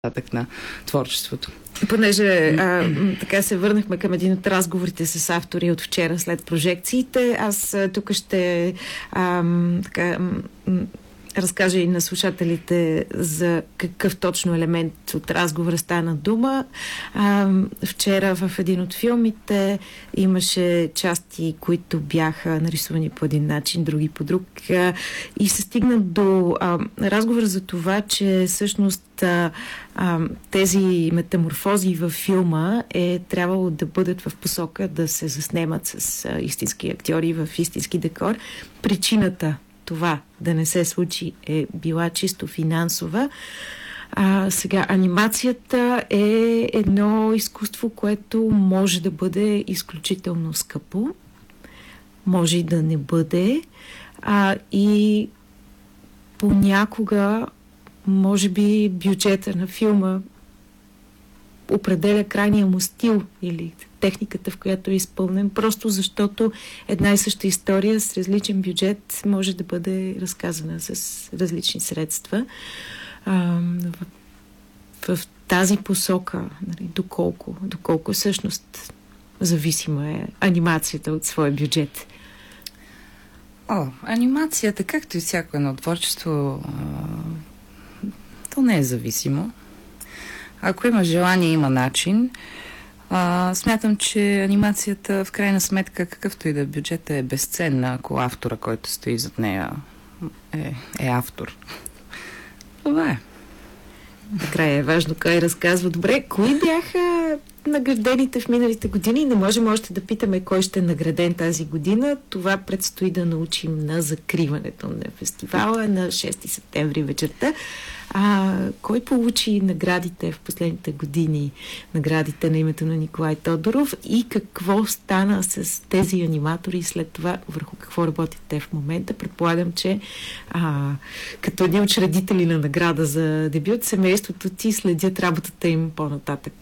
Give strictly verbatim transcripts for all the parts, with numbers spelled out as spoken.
нататък на творчеството. Понеже а, така се върнахме към един от разговорите с автори от вчера след прожекциите, аз тук ще а, така, м- разкажа и на слушателите за какъв точно елемент от разговора стана дума. А, вчера в един от филмите имаше части, които бяха нарисувани по един начин, други по друг. А, и се стигна до а, разговор за това, че всъщност а, а, тези метаморфози във филма е трябвало да бъдат в посока да се заснемат с а, истински актьори в истински декор. Причината това да не се случи е била чисто финансова. А, сега, анимацията е едно изкуство, което може да бъде изключително скъпо, може и да не бъде, а, и понякога може би бюджета на филма определя крайния му стил или техниката, в която е изпълнен, просто защото една и съща история с различен бюджет може да бъде разказана с различни средства. А, в, в тази посока, нали, доколко, доколко всъщност зависима е анимацията от своя бюджет. О, анимацията, както и всяко едно творчество, то не е зависимо. Ако има желание, има начин. А, смятам, че анимацията в крайна сметка, какъвто и да е бюджет, е безценна, ако автора, който стои зад нея, е, е автор. Това е. Накрая е важно кой разказва. Добре, кои бяха наградените в миналите години? Не можем още да питаме кой ще е награден тази година. Това предстои да научим на закриването на фестивала на шести септември вечерта. А кой получи наградите в последните години, наградите на името на Николай Тодоров, и какво стана с тези аниматори след това, върху какво работят те в момента? Предполагам, че а, като едни учредители на награда за дебют, семейството ти следят работата им по-нататък.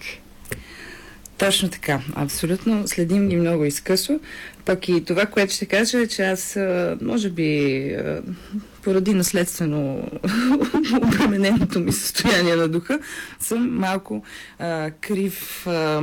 Точно така. Абсолютно. Следим ги много изкъсо. Пък и това, което ще кажа, е, че аз, може би, поради наследствено обремененото ми състояние на духа, съм малко а, крив а,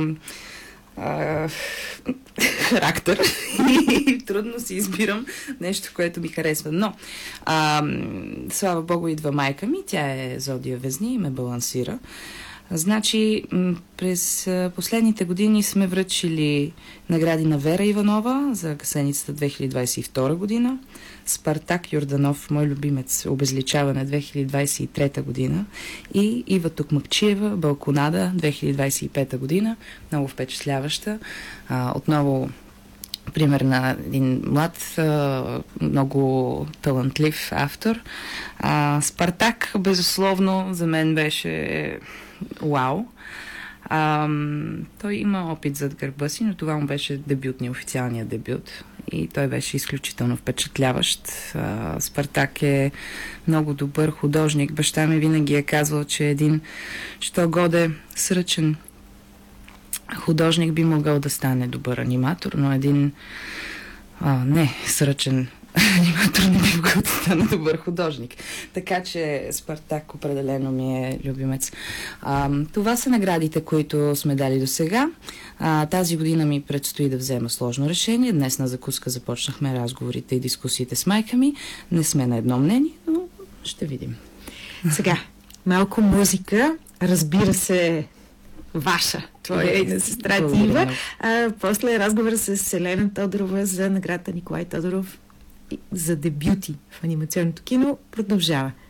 а, характер и трудно си избирам нещо, което ми харесва. Но, а, слава Богу, идва майка ми. Тя е Зодия Везни и ме балансира. Значи, през последните години сме връчили награди на Вера Иванова за Гасеницата две хиляди двадесет и втора година, Спартак Йорданов, мой любимец, Обезличаване две хиляди двадесет и трета година, и Ива Токмакчиева, Балконада две хиляди двадесет и пета година, много впечатляваща. А, отново пример на един млад, много талантлив автор. А, Спартак, безусловно, за мен беше вау. А, той има опит зад гърба си, но това му беше дебютния, официалния дебют. И той беше изключително впечатляващ. А, Спартак е много добър художник. Баща ми винаги е казвал, че един що годе сръчен художник би могъл да стане добър аниматор, но един а, не сръчен аниматор не би могъл да стане добър художник. Така че Спартак определено ми е любимец. А, това са наградите, които сме дали до сега. А, тази година ми предстои да взема сложно решение. Днес на закуска започнахме разговорите и дискусиите с майка ми. Не сме на едно мнение, но ще видим. Сега, малко музика, разбира се, ваша, твоя и на сестра ти Ива. А, после разговора с Елена Тодорова за наградата Николай Тодоров за дебюти в анимационното кино продължава.